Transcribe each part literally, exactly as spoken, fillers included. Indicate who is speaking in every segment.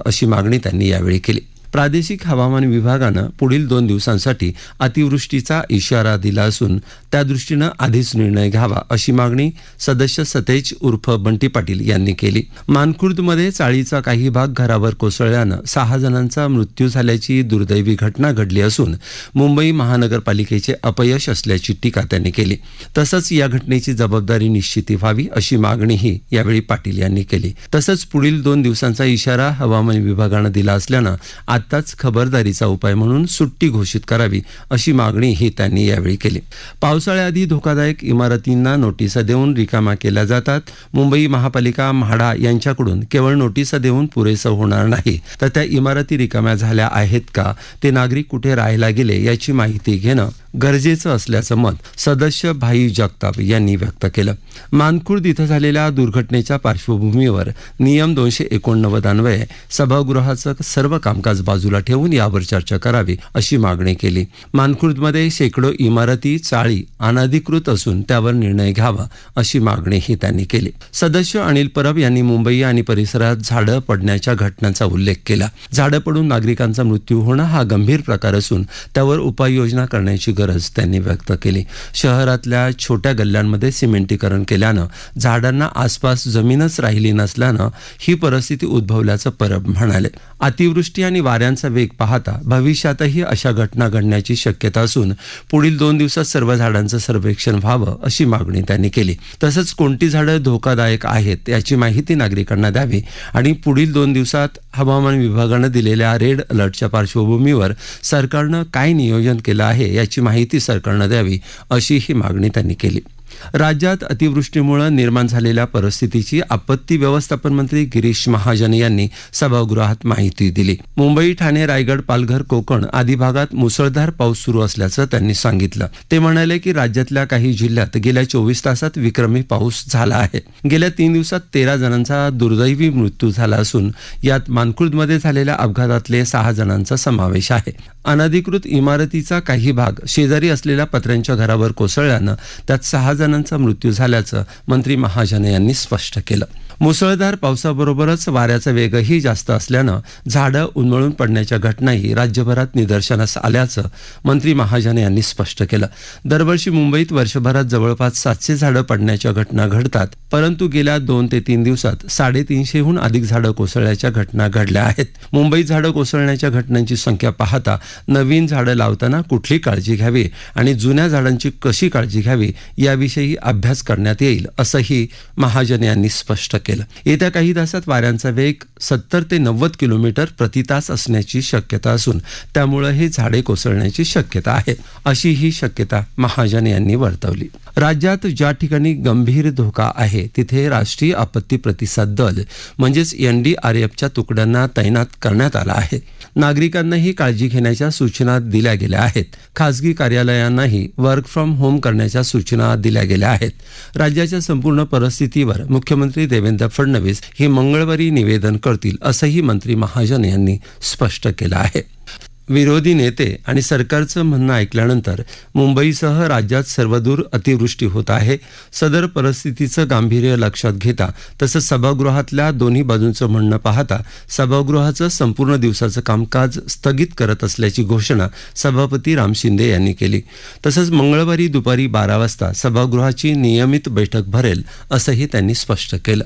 Speaker 1: अशी मागणी त्यांनी यावेळी केली. प्रादेशिक हवामान विभागानं पुढील दोन दिवसांसाठी अतिवृष्टीचा इशारा दिला असून त्यादृष्टीनं आधीच निर्णय घ्यावा अशी मागणी सदस्य सतेज उर्फ बंटी पाटील यांनी केली. मानखुर्दमध्ये चाळीचा काही भाग घरावर कोसळल्यानं सहा जणांचा मृत्यू झाल्याची दुर्दैवी घटना घडली असून मुंबई महानगरपालिकेचे अपयश असल्याची टीका त्यांनी केली. तसंच या घटनेची जबाबदारी निश्चिती व्हावी अशी मागणीही यावेळी पाटील यांनी केली. तसंच पुढील दोन दिवसांचा इशारा हवामान विभागानं दिला असल्यानं आताच खबरदारीचा उपाय म्हणून सुट्टी घोषित करावी अशी मागणीही त्यांनी यावेळी केली. पावसाळ्याआधी धोकादायक इमारतींना नोटिसा देऊन रिकामा केल्या जातात. मुंबई महापालिका म्हाडा यांच्याकडून केवळ नोटिसा देऊन पुरेसं होणार नाही, तर त्या इमारती रिकाम्या झाल्या आहेत का, ते नागरिक कुठे राहायला गेले याची माहिती घेणं गरजेचं असल्याचं मत सदस्य भाई जगताप यांनी व्यक्त केलं. मानखुर्द इथं झालेल्या दुर्घटनेच्या पार्श्वभूमीवर नियम दोनशे एकोणनव्वद अन्वये सभागृहाचं सर्व कामकाज बाजूला ठेवून यावर चर्चा करावी अशी मागणी केली. मानखुर्दमध्ये शेकडो इमारती चाळी अनधिकृत असून त्यावर निर्णय घ्यावा अशी मागणीही त्यांनी केली. सदस्य अनिल परब यांनी मुंबई आणि परिसरात झाडं पडण्याच्या घटनांचा उल्लेख केला. झाडं पडून नागरिकांचा मृत्यू होणं हा गंभीर प्रकार असून त्यावर उपाययोजना करण्याची गरज त्यांनी व्यक्त केली. शहरातल्या छोट्या गल्ल्यांमध्ये सिमेंटीकरण केल्यानं झाडांना आसपास जमीनच राहिली नसल्यानं ही परिस्थिती उद्भवल्याचं परब म्हणाले. अतिवृष्टी आणि वाऱ्यांचा वेग पाहता भविष्यातही अशा घटना घडण्याची शक्यता असून पुढील दोन दिवसात सर्व झाडांचं सर्वेक्षण व्हावं अशी मागणी त्यांनी केली. तसंच कोणती झाडं धोकादायक आहेत याची माहिती नागरिकांना द्यावी आणि पुढील दोन दिवसात हवामान विभागानं दिलेल्या रेड अलर्टच्या पार्श्वभूमीवर सरकारनं काय नियोजन केलं आहे याची माहिती सरकारनं द्यावी अशीही मागणी त्यांनी केली. राज्यात अतिवृष्टीमुळे निर्माण झालेल्या परिस्थितीची आपत्ती व्यवस्थापन मंत्री गिरीश महाजन यांनी सभागृहात माहिती दिली. मुंबई, ठाणे, रायगड, पालघर, कोकण आदी भागात मुसळधार पाऊस सुरू असल्याचं त्यांनी सांगितलं. ते म्हणाले की राज्यातल्या काही जिल्ह्यात गेल्या चोवीस तासात विक्रमी पाऊस झाला आहे. गेल्या तीन दिवसात तेरा जणांचा दुर्दैवी मृत्यू झाला असून यात मानखुर्दमध्ये झालेल्या अपघातातले सहा जणांचा समावेश आहे. अनधिकृत इमारतीचा काही भाग शेजारी असलेल्या पत्र्यांच्या घरावर कोसळल्यानं त्यात सहा जणांचा मृत्यू झाल्याचं मंत्री महाजन यांनी स्पष्ट केलं. मुसळधार पावसाबरोबरच वाऱ्याचा वेगही जास्त असल्यानं झाडं उन्मळून पडण्याच्या घटनाही राज्यभरात निदर्शनास आल्याचं मंत्री महाजन यांनी स्पष्ट केलं. दरवर्षी मुंबईत वर्षभरात जवळपास सातशे झाडं पडण्याच्या घटना घडतात, परंतु गेल्या दोन ते तीन दिवसात साडेतीनशेहून अधिक झाडं कोसळल्याच्या घटना घडल्या आहेत. मुंबईत झाडं कोसळण्याच्या घटनांची संख्या पाहता नवीन झाडं लावताना कुठली काळजी घ्यावी आणि जुन्या झाडांची कशी काळजी घ्यावी याविषयी अभ्यास करण्यात येईल असंही महाजन यांनी स्पष्ट केलं. येत्या काही तासात वाऱ्यांचा वेग सत्तर ते नव्वद किलोमीटर प्रति तास असण्याची शक्यता असून त्यामुळे हे झाडे कोसळण्याची शक्यता आहे अशी ही शक्यता महाजन यांनी वर्तवली. राज्यात ज्या ठिकाणी गंभीर धोका आहे तिथे राष्ट्रीय आपत्ती प्रतिसाद दल म्हणजेच एनडीआरएफच्या तुकड्यांना तैनात करण्यात आला आहे. नागरिकांनाही काळजी घेण्याच्या सूचना दिल्या गेल्या आहेत. खासगी कार्यालयांनाही वर्क फ्रॉम होम करण्याच्या सूचना दिल्या गेल्या आहेत. राज्याच्या संपूर्ण परिस्थितीवर मुख्यमंत्री देवेंद्र फडणवीस हे मंगळवारी निवेदन करतील असंही मंत्री महाजन यांनी स्पष्ट केलं आहे. विरोधी नेते आणि सरकारचं म्हणणं ऐकल्यानंतर मुंबईसह राज्यात सर्वदूर अतिवृष्टी होत आहे. सदर परिस्थितीचं गांभीर्य लक्षात घेता तसंच सभागृहातल्या दोन्ही बाजूंचं म्हणणं पाहता सभागृहाचं संपूर्ण दिवसाचं कामकाज स्थगित करत असल्याची घोषणा सभापती राम शिंदे यांनी केली. तसंच मंगळवारी दुपारी बारा वाजता सभागृहाची नियमित बैठक भरेल असंही त्यांनी स्पष्ट केलं.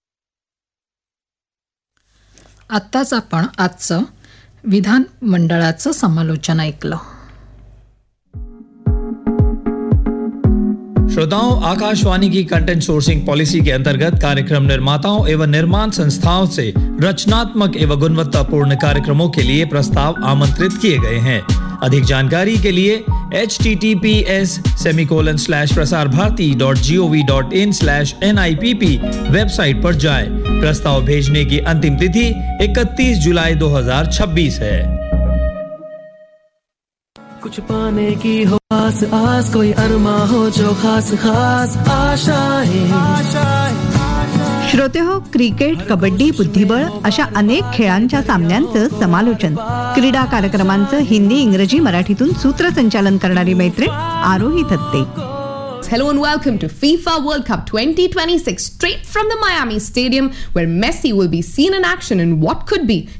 Speaker 2: आत्ताच आपण आजचं विधान मंडळाचं समालोचन ऐकलं.
Speaker 3: श्रोताओं, आकाशवाणी की कंटेंट सोर्सिंग पॉलिसी के अंतर्गत कार्यक्रम निर्माताओं एवं निर्माण संस्थाओं से रचनात्मक एवं गुणवत्तापूर्ण कार्यक्रमों के लिए प्रस्ताव आमंत्रित किए गए हैं. अधिक जानकारी के लिए H T T P S semicolon slash Prasar Bharati dot G O V dot in slash N I P P website पर जाएं. प्रस्ताव भेजने की अंतिम तिथि इकतीस जुलाई दो हजार छब्बीस है.
Speaker 4: कुछ पाने की हो आस आस, कोई अरमा हो जो खास खास आशाएं आशाएं.
Speaker 5: श्रोते हो, क्रिकेट, कबड्डी, बुद्धिबळ अशा अनेक खेळांच्या सामन्यांचं समालोचन, क्रीडा कार्यक्रमांचं हिंदी, इंग्रजी, मराठीतून सूत्रसंचालन करणारी मैत्रीण आरोही Thatte.
Speaker 6: Hello and welcome to FIFA World Cup twenty twenty-six, straight from the Miami Stadium, where Messi will be seen in action in what could be